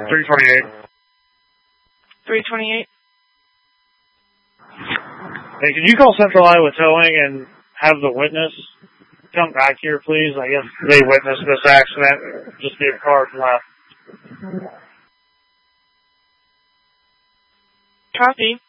328. 328. Hey, can you call Central Iowa Towing and have the witness come back here, please? I guess they witnessed this accident. Just be a car left. Copy.